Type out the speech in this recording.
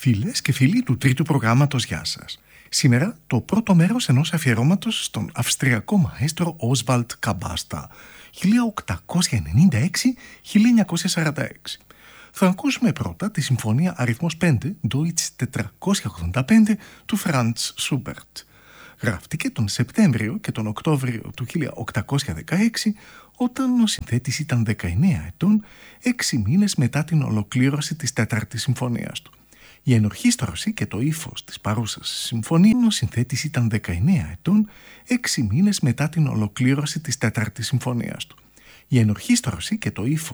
Φίλες και φίλοι του τρίτου προγράμματος, γεια σας. Σήμερα το πρώτο μέρος ενός αφιερώματος στον αυστριακό μαέστρο Oswald Kabasta, 1896-1946. Θα ακούσουμε πρώτα τη συμφωνία αριθμός 5, Deutsch 485, του Franz Schubert. Γράφτηκε τον Σεπτέμβριο και τον Οκτώβριο του 1816, όταν ο συνθέτης ήταν 19 ετών, 6 μήνες μετά την ολοκλήρωση της τέταρτης συμφωνίας του. Η ενορχήστρωση και το ύφος της παρούσας συμφωνίας, ο συνθέτης ήταν 19 ετών, 6 μήνες μετά την ολοκλήρωση της τέταρτης συμφωνίας του. Η ενορχήστρωση και το ύφος